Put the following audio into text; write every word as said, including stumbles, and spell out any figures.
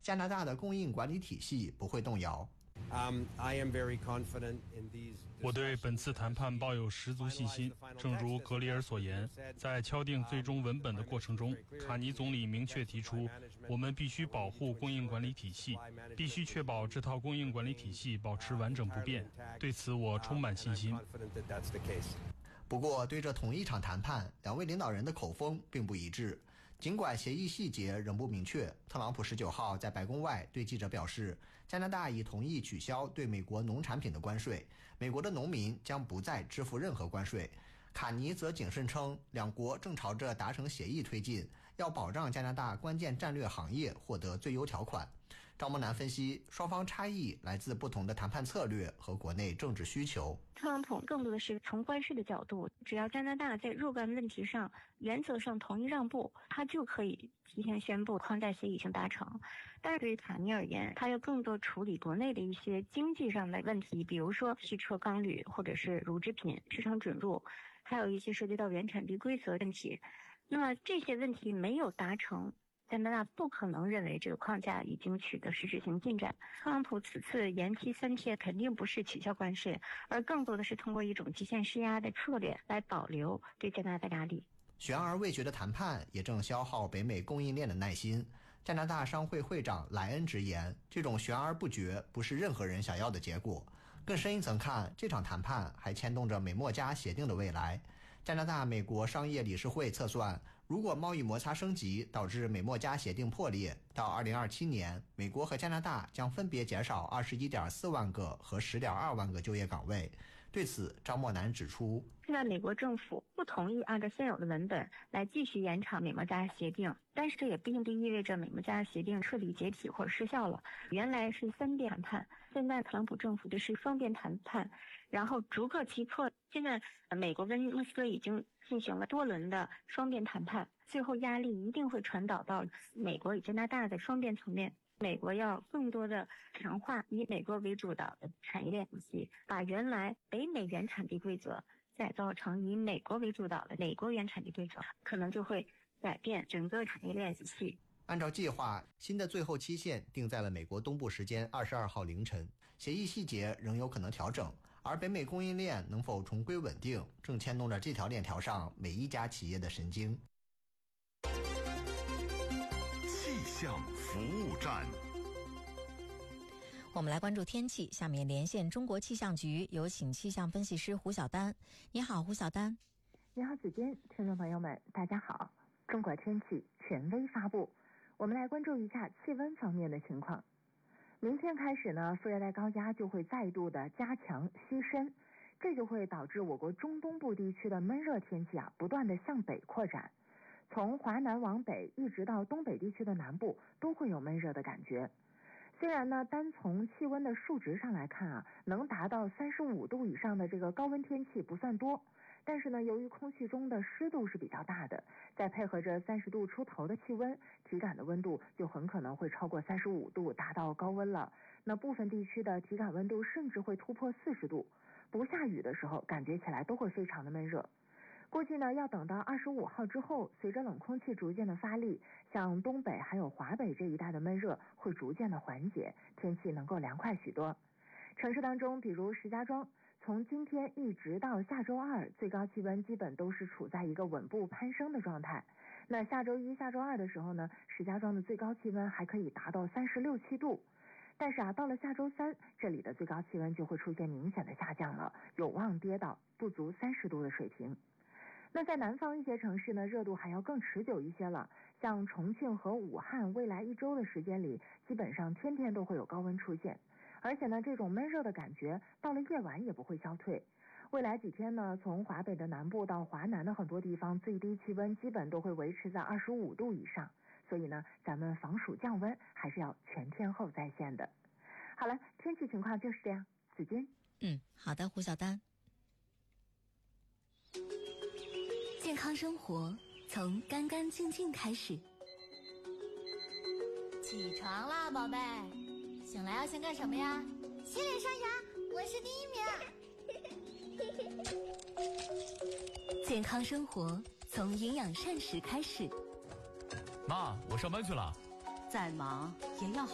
加拿大的供应管理体系不会动摇。 我对本次谈判抱有十足信心。正如格里尔所言，在敲定最终文本的过程中，卡尼总理明确提出，我们必须保护供应管理体系，必须确保这套供应管理体系保持完整不变。对此我充满信心。 不过，对这同一场谈判，两位领导人的口风并不一致。尽管协议细节仍不明确，特朗普十九号在白宫外对记者表示，加拿大已同意取消对美国农产品的关税，美国的农民将不再支付任何关税。卡尼则谨慎称，两国正朝着达成协议推进，要保障加拿大关键战略行业获得最优条款。赵梦楠分析，双方差异来自不同的谈判策略和国内政治需求。 特朗普更多的是从关税的角度，只要加拿大在若干问题上原则上同意让步，他就可以提前宣布框架协议已经达成。但是对于卡尼而言，他要更多处理国内的一些经济上的问题，比如说汽车、钢铝或者是乳制品市场准入，还有一些涉及到原产地规则问题。那么这些问题没有达成，加拿大不可能认为这个框架已经取得实质性进展。特朗普此次延期三天肯定不是取消关税，而更多的是通过一种极限施压的策略来保留对加拿大压力。 悬而未决的谈判也正消耗北美供应链的耐心。加拿大商会会长莱恩直言，这种悬而不决不是任何人想要的结果。更深一层看，这场谈判还牵动着美墨加协定的未来。加拿大美国商业理事会测算，如果贸易摩擦升级导致美墨加协定破裂，到二零二七年，美国和加拿大将分别减少 二十一点四万个和 十点二万个就业岗位。对此，张默南指出， 现在美国政府不同意按照现有的文本来继续延长美墨加协定，但是这也并不意味着美墨加协定彻底解体或者失效了。原来是三边谈判，现在特朗普政府就是双边谈判，然后逐个击破。现在美国跟莫斯科已经进行了多轮的双边谈判，最后压力一定会传导到美国与加拿大的双边层面。美国要更多的强化以美国为主导的产业链体系，把原来北美原产地规则改造成以美国为主导的美国原产地规则，可能就会改变整个产业链体系。 按照计划，新的最后期限定在了美国东部时间二十二号凌晨，协议细节仍有可能调整，而北美供应链能否重归稳定，正牵动着这条链条上每一家企业的神经。 气象服务站， 我们来关注天气。下面连线中国气象局，有请气象分析师胡晓丹。你好，胡晓丹。 你好，子坚，听众朋友们，大家好。中国天气权威发布，我们来关注一下气温方面的情况。明天开始呢，副热带高压就会再度的加强西伸，这就会导致我国中东部地区的闷热天气啊，不断的向北扩展。从华南往北一直到东北地区的南部都会有闷热的感觉。虽然呢，单从气温的数值上来看啊，能达到三十五度以上的这个高温天气不算多，但是呢，由于空气中的湿度是比较大的，再配合着三十度出头的气温，体感的温度就很可能会超过三十五度，达到高温了。那部分地区的体感温度甚至会突破四十度，不下雨的时候感觉起来都会非常的闷热。估计呢，要等到二十五号之后，随着冷空气逐渐的发力，像东北还有华北这一带的闷热会逐渐的缓解，天气能够凉快许多。城市当中，比如石家庄，从今天一直到下周二，最高气温基本都是处在一个稳步攀升的状态。那下周一、下周二的时候呢，石家庄的最高气温还可以达到三十六七度。但是啊，到了下周三，这里的最高气温就会出现明显的下降了，有望跌到不足三十度的水平。那在南方一些城市呢，热度还要更持久一些了，像重庆和武汉，未来一周的时间里，基本上天天都会有高温出现。而且呢，这种闷热的感觉到了夜晚也不会消退。未来几天呢，从华北的南部到华南的很多地方，最低气温基本都会维持在二十五度以上。所以呢，咱们防暑降温还是要全天候在线的。好了，天气情况就是这样。子君， 嗯，好的，胡晓丹。 健康生活从干干净净开始。 起床啦，宝贝！醒来要先干什么呀？ 洗脸刷牙，我是第一名。健康生活从营养膳食开始。 妈，我上班去了。 再忙也要好